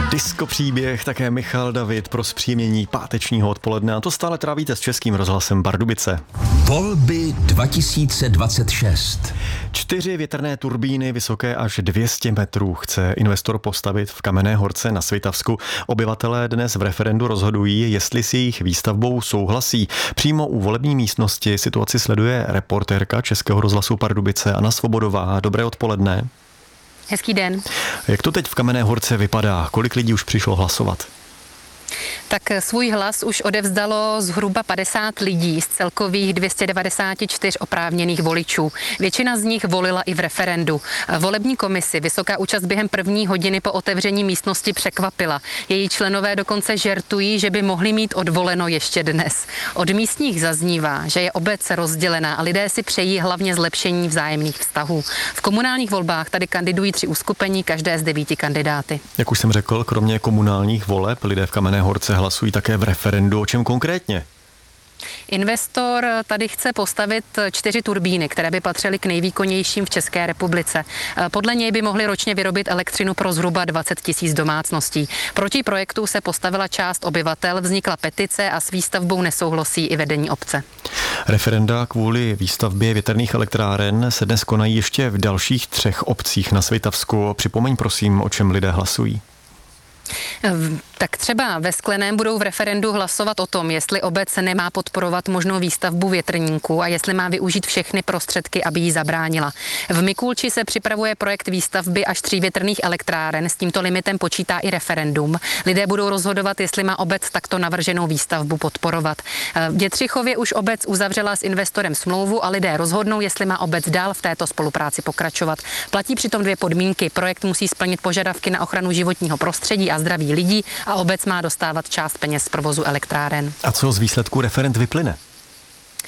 Disco příběh, také Michal David pro zpříjemnění pátečního odpoledne. A to stále trávíte s Českým rozhlasem Pardubice. Volby 2026. 4 větrné turbíny vysoké až 200 metrů chce investor postavit v Kamenné Horce na Svitavsku. Obyvatelé dnes v referendu rozhodují, jestli s jejich výstavbou souhlasí. Přímo u volební místnosti situaci sleduje reportérka Českého rozhlasu Pardubice Anna Svobodová. Dobré odpoledne. Hezký den. Jak to teď v Kamenné Horce vypadá? Kolik lidí už přišlo hlasovat? Tak svůj hlas už odevzdalo zhruba 50 lidí z celkových 294 oprávněných voličů. Většina z nich volila i v referendu. Volební komisi vysoká účast během první hodiny po otevření místnosti překvapila. Její členové dokonce žertují, že by mohli mít odvoleno ještě dnes. Od místních zaznívá, že je obec rozdělená a lidé si přejí hlavně zlepšení vzájemných vztahů. V komunálních volbách tady kandidují 3 uskupení, každé z 9 kandidáty. Jak už jsem řekl, kromě komunálních voleb lidé v Kamenné Horce hlasují také v referendu. O čem konkrétně? Investor tady chce postavit 4 turbíny, které by patřily k nejvýkonnějším v České republice. Podle něj by mohly ročně vyrobit elektřinu pro zhruba 20 000 domácností. Proti projektu se postavila část obyvatel, vznikla petice a s výstavbou nesouhlasí i vedení obce. Referenda kvůli výstavbě větrných elektráren se dnes konají ještě v dalších 3 obcích na Svitavsku. Připomeň prosím, o čem lidé hlasují. Tak třeba ve Skleném budou v referendu hlasovat o tom, jestli obec nemá podporovat možnou výstavbu větrníků a jestli má využít všechny prostředky, aby jí zabránila. V Mikulči se připravuje projekt výstavby až 3 větrných elektráren, s tímto limitem počítá i referendum. Lidé budou rozhodovat, jestli má obec takto navrženou výstavbu podporovat. V Dětřichově už obec uzavřela s investorem smlouvu a lidé rozhodnou, jestli má obec dál v této spolupráci pokračovat. Platí přitom 2 podmínky. Projekt musí splnit požadavky na ochranu životního prostředí a zdraví lidí a obec má dostávat část peněz z provozu elektráren. A co z výsledku referend vyplyne?